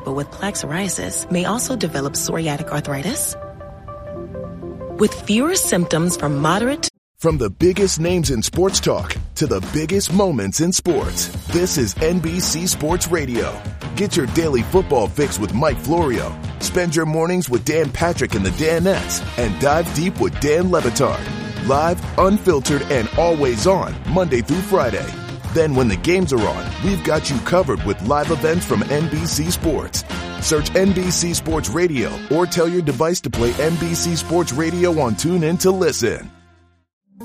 but with plaque psoriasis may also develop psoriatic arthritis. With fewer symptoms from moderate. From the biggest names in sports talk to the biggest moments in sports, this is NBC Sports Radio. Get your daily football fix with Mike Florio. Spend your mornings with Dan Patrick and the Danettes, and dive deep with Dan Levitard. Live, unfiltered, and always on, Monday through Friday. Then when the games are on, we've got you covered with live events from NBC Sports. Search NBC Sports Radio or tell your device to play NBC Sports Radio on TuneIn to listen.